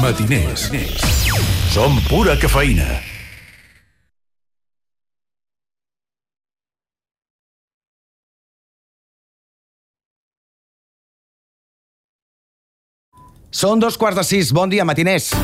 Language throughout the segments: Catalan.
Matiners. Som pura cafeïna. Són 2:15. Bon dia, matiners.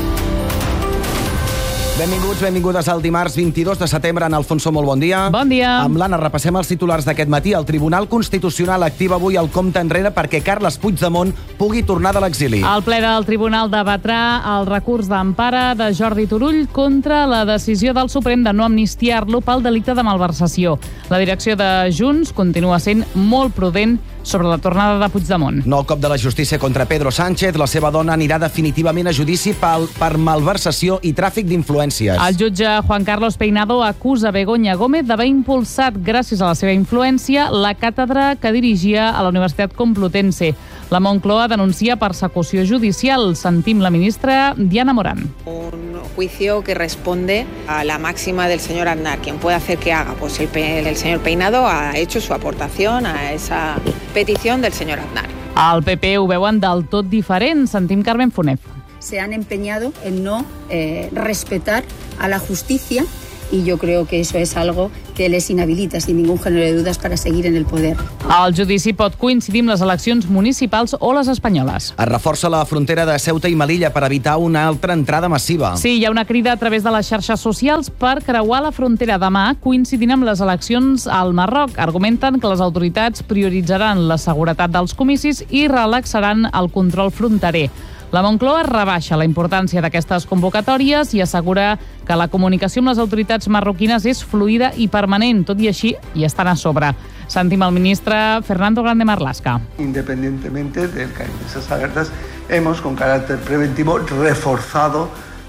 Benvinguts, benvingudes al dimarts 22 de setembre. En Alfonso, molt bon dia. Bon dia. Amb l'Anna repassem els titulars d'aquest matí. El Tribunal Constitucional activa avui el compte enrere perquè Carles Puigdemont pugui tornar de l'exili. El ple del Tribunal debatrà el recurs d'empara de Jordi Turull contra la decisió del Suprem de no amnistiar-lo pel delicte de malversació. La direcció de Junts continua sent molt prudent sobre la tornada de Puigdemont. Nou cop de la justícia contra Pedro Sánchez. La seva dona anirà definitivament a judici per malversació i tràfic d'influències. El jutge Juan Carlos Peinado acusa Begoña Gómez d'haver impulsat, gràcies a la seva influència, la càtedra que dirigia a la Universitat Complutense. La Moncloa denuncia persecució judicial. Sentim la ministra Diana Morán. Un juicio que responde a la máxima del señor Aznar. Quien puede hacer que haga, pues el señor Peinado ha hecho su aportación a esa petición del señor Aznar. El PP ho veuen del tot diferent. Sentim Carmen Funet. Se han empeñado en no respetar a la justicia y yo creo que eso es algo que les inhabilita sin ningún género de dudas para seguir en el poder. El judici pot coincidir amb les eleccions municipals o les espanyoles. Es reforça la frontera de Ceuta i Melilla per evitar una altra entrada massiva. Sí, hi ha una crida a través de les xarxes socials per creuar la frontera demà, coincidint amb les eleccions al Marroc. Argumenten que les autoritats prioritzaran la seguretat dels comicis i relaxaran el control fronterer. La Moncloa rebaixa la importància d'aquestes convocatòries i assegura que la comunicació amb les autoritats marroquines és fluida i permanent. Tot i així, hi estan a sobre. Sentim el ministre Fernando Grande Marlaska. Independientemente del que hay mesas abiertas, hemos, con carácter preventivo, reforzado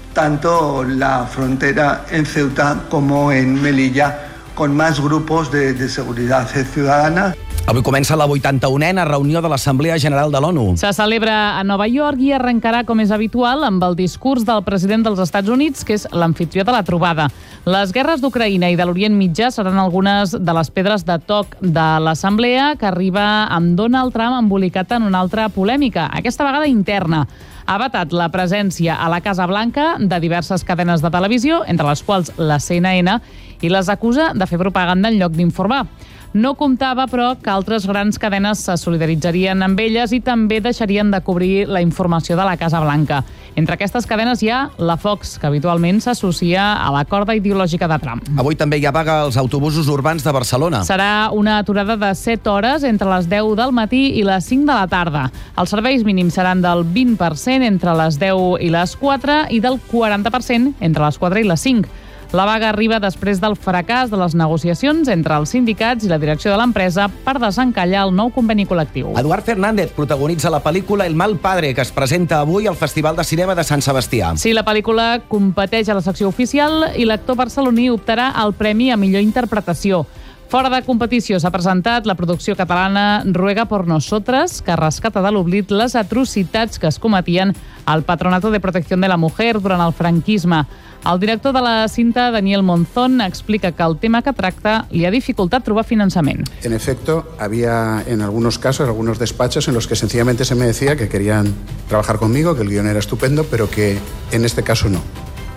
tanto la frontera en Ceuta como en Melilla con más grupos de seguridad ciudadana. Avui comença la 81a reunió de l'Assemblea General de l'ONU. Se celebra a Nova York i arrencarà, com és habitual, amb el discurs del president dels Estats Units, que és l'amfitrió de la trobada. Les guerres d'Ucraïna i de l'Orient Mitjà seran algunes de les pedres de toc de l'Assemblea, que arriba amb Donald Trump embolicat en una altra polèmica, aquesta vegada interna. Ha vetat la presència a la Casa Blanca de diverses cadenes de televisió, entre les quals la CNN, i les acusa de fer propaganda en lloc d'informar. No comptava, però, que altres grans cadenes se solidaritzarien amb elles i també deixarien de cobrir la informació de la Casa Blanca. Entre aquestes cadenes hi ha la Fox, que habitualment s'associa a la corda ideològica de Trump. Avui també hi ha vaga als autobusos urbans de Barcelona. Serà una aturada de 7 hores entre les 10 del matí i les 5 de la tarda. Els serveis mínims seran del 20% entre les 10 i les 4 i del 40% entre les 4 i les 5. La vaga arriba després del fracàs de les negociacions entre els sindicats i la direcció de l'empresa per desencallar el nou conveni col·lectiu. Eduard Fernández protagonitza la pel·lícula El mal padre, que es presenta avui al Festival de Cinema de Sant Sebastià. Sí, la pel·lícula competeix a la secció oficial i l'actor barceloní optarà al premi a millor interpretació. Fora de competició s'ha presentat la producció catalana Ruega por Nosotras, que rescata de l'oblit les atrocitats que es cometien al Patronato de Protección de la Mujer durant el franquisme. El director de la cinta, Daniel Monzón, explica que el tema que tracta li ha dificultat trobar finançament. En efecto, había en algunos casos, algunos despachos en los que sencillamente se me decía que querían trabajar conmigo, que el guión era estupendo, pero que en este caso no.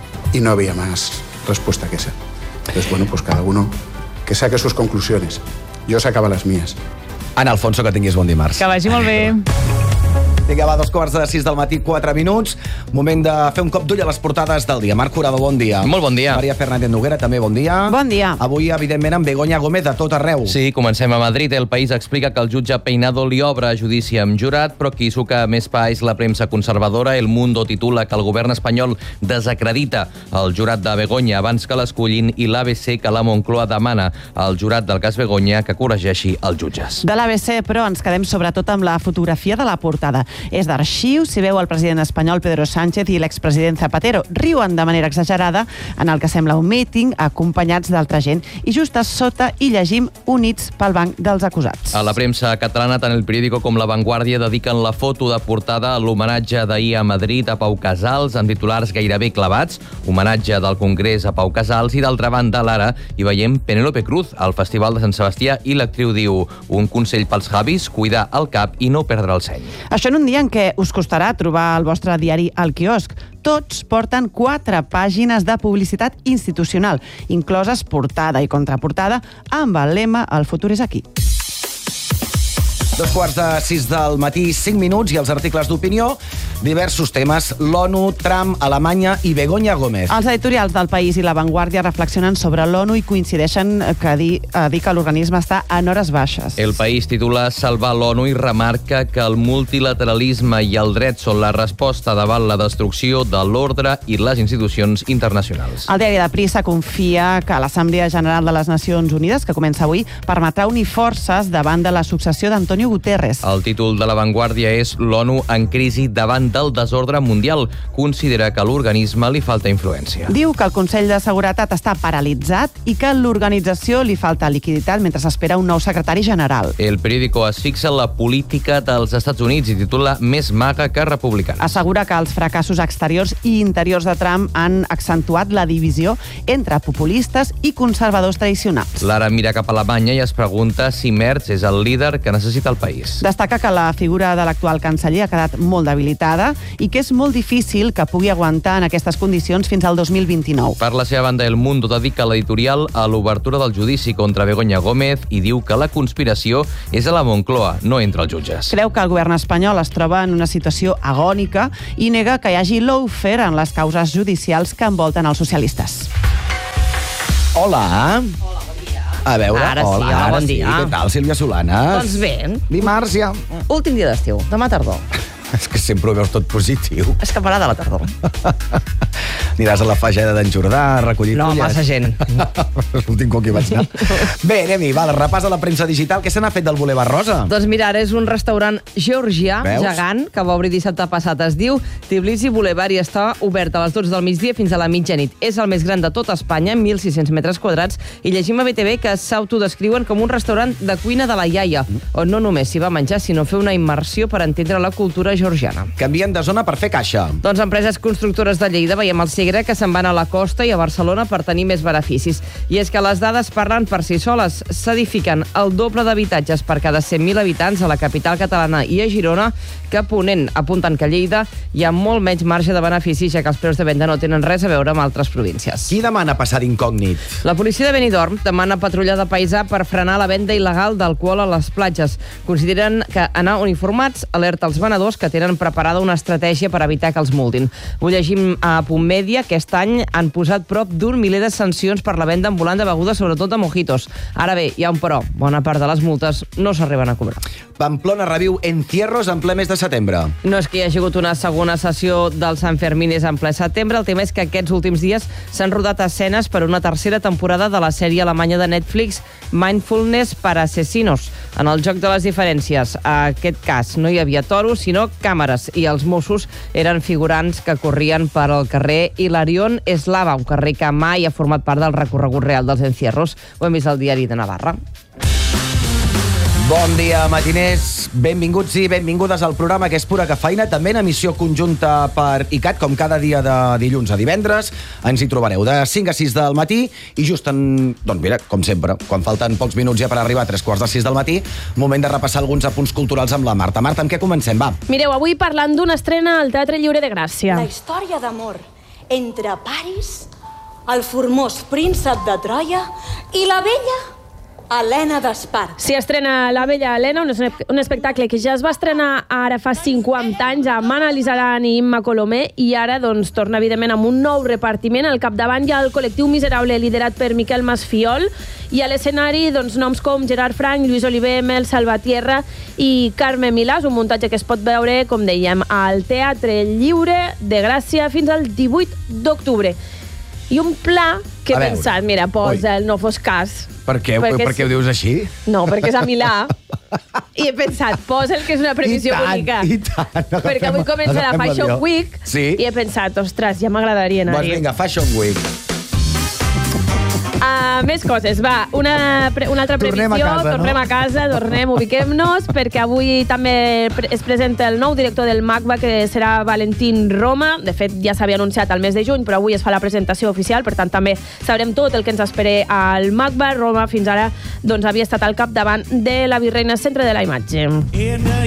Y no había más respuesta que esa. Entonces, bueno, pues cada uno que saque sus conclusiones. Yo sacaba las mías. Ana Alfonso, que tinguis bon dimarts. Que vagi molt bé. Vinga, va, 2:15 del matí, 4 minuts. Moment de fer un cop d'ull a les portades del dia. Marc Curado, bon dia. Molt bon dia. Maria Fernández Noguera, també bon dia. Bon dia. Avui, evidentment, amb Begoña Gómez de tot arreu. Sí, comencem a Madrid. El País explica que el jutge Peinado li obre judici amb jurat, però qui suca més pa és la premsa conservadora. El Mundo titula que el govern espanyol desacredita el jurat de Begoña abans que l'escullin i l'ABC que la Moncloa demana al jurat del cas Begoña que corregeixi els jutges. De l'ABC, però, ens quedem sobretot amb la fotografia de la portada. És d'arxiu, s'hi veu el president espanyol Pedro Sánchez i l'expresident Zapatero. Riuen de manera exagerada en el que sembla un míting, acompanyats d'altra gent. I just a sota hi llegim Units pel banc dels acusats. A la premsa catalana, tant El Periódico com La Vanguardia dediquen la foto de portada a l'homenatge d'ahir a Madrid a Pau Casals, amb titulars gairebé clavats. Homenatge del Congrés a Pau Casals, i d'altra banda, l'Ara, hi veiem Penélope Cruz al Festival de Sant Sebastià, i l'actriu diu: un consell pels javis, cuidar el cap i no perdre el seny. Això en un un dia en què us costarà trobar el vostre diari al quiosc. Tots porten 4 pàgines de publicitat institucional, incloses portada i contraportada, amb el lema «El futur és aquí». 2:45 del matí, 5 minuts, i els articles d'opinió, diversos temes, l'ONU, Trump, Alemanya i Begoña Gómez. Els editorials del País i La Vanguardia reflexionen sobre l'ONU i coincideixen a dir que l'organisme està en hores baixes. El País titula Salvar l'ONU i remarca que el multilateralisme i el dret són la resposta davant la destrucció de l'ordre i les institucions internacionals. El diari de Prisa confia que l'Assemblea General de les Nacions Unides, que comença avui, permetrà unir forces davant de la successió d'Antonio Guterres. El títol de La Vanguardia és l'ONU en crisi davant del desordre mundial. Considera que a l'organisme li falta influència. Diu que el Consell de Seguretat està paralitzat i que a l'organització li falta liquiditat mentre s'espera un nou secretari general. El periòdico es fixa en la política dels Estats Units i titula Més maga que republicana. Assegura que els fracassos exteriors i interiors de Trump han accentuat la divisió entre populistes i conservadors tradicionals. Lara mira cap a Alemanya i es pregunta si Merz és el líder que necessita el país. Destaca que la figura de l'actual canceller ha quedat molt debilitada i que és molt difícil que pugui aguantar en aquestes condicions fins al 2029. Per la seva banda, El Mundo dedica l'editorial a l'obertura del judici contra Begoña Gómez i diu que la conspiració és a la Moncloa, no entre els jutges. Creu que el govern espanyol es troba en una situació agònica i nega que hi hagi lawfare en les causes judicials que envolten els socialistes. Hola. A veure, Ara sí, hola, bon dia. Què tal, Sílvia Solanes? Doncs bé. Dimarts ja. Últim dia d'estiu, demà tardor. És que sempre ho veus tot positiu. Escaparà de la tardor. Aniràs a la fageda d'en Jordà a recollir No, fulles. massa gent. L'últim cop que hi vaig anar. Bé, anem-hi, va, repàs a la premsa digital. Què se n'ha fet del Boulevard Rosa? Doncs mira, ara és un restaurant georgià, Veus? gegant, que va obrir dissabte passat. Es diu Tbilisi Boulevard i està obert a les 12 del migdia fins a la mitjanit. És el més gran de tot Espanya, 1.600 metres quadrats, i llegim a BTV que s'autodescriuen com un restaurant de cuina de la iaia, on no només s'hi va menjar, sinó fer una immersió per entendre la cultura georgiana. Canvien de zona per fer caixa. Doncs empreses constructores de Lleida, veiem el Segre, que se'n van a la costa i a Barcelona per tenir més beneficis. I és que les dades parlen per si soles. S'edifiquen el doble d'habitatges per cada 100.000 habitants a la capital catalana i a Girona que a Ponent. Apunten que a Lleida hi ha molt menys marge de beneficis, ja que els preus de venda no tenen res a veure amb altres províncies. Qui demana passar d'incògnit? La policia de Benidorm demana patrulla de paisà per frenar la venda il·legal d'alcohol a les platges. Consideren que anar uniformats alerta els venedors que tenen preparada una estratègia per evitar que els multin. Ho llegim a Punt Mèdia. Aquest any han posat prop d'un miler de sancions per la venda ambulant de begudes, sobretot de mojitos. Ara bé, hi ha un però. Bona part de les multes no s'arriben a cobrar. Pamplona reviu encierros en ple mes de setembre. No és que hi hagi hagut una segona sessió del Sant Fermines en ple setembre, el tema és que aquests últims dies s'han rodat escenes per una tercera temporada de la sèrie alemanya de Netflix Mindfulness para Asesinos. En el joc de les diferències, a aquest cas no hi havia toros, sinó càmeres, i els Mossos eren figurants que corrien per al carrer Hilarión Eslava, un carrer que mai ha format part del recorregut real dels encierros. Ho hem vist al diari de Navarra. Bon dia, matiners. Benvinguts i benvingudes al programa que és Pura Cafeïna, també en emissió conjunta per ICAT, com cada dia de dilluns a divendres. Ens hi trobareu de 5 a 6 del matí i just doncs mira, com sempre, quan falten pocs minuts ja per arribar a 3:45 del matí, moment de repassar alguns apunts culturals amb la Marta. Marta, amb què comencem? Va. Mireu, avui parlant d'una estrena al Teatre Lliure de Gràcia. La història d'amor entre Paris, el formós príncep de Troia i la bella Helena d'Espart. S'hi estrena La bella Helena, un espectacle que ja es va estrenar ara fa 50 anys amb Anna Lizaran i Imma Colomer, i ara doncs torna evidentment amb un nou repartiment. Al capdavant hi ha el col·lectiu Miserable liderat per Miquel Masfiol, i a l'escenari doncs noms com Gerard Frank, Lluís Oliver, Mel Salvatierra i Carme Milà. És un muntatge que es pot veure, com dèiem, al Teatre Lliure de Gràcia fins al 18 d'octubre. I un pla que he pensat, mira, posa el No fos cas. Per què ho dius així? No, perquè és a Milà. I he pensat, posa el que és una previsió bonica. I tant. Perquè avui comença la Fashion Week, sí? I he pensat, ostres, ja m'agradaria anar-hi. Doncs vinga, Fashion Week. Més coses, va, una altra previsió, tornem a casa, ubiquem-nos, perquè avui també es presenta el nou director del MACBA, que serà Valentín Roma. De fet, ja s'havia anunciat al mes de juny, però avui es fa la presentació oficial, per tant també sabrem tot el que ens espera al MACBA. Roma fins ara doncs havia estat al capdavant de la Virreina Centre de la Imatge.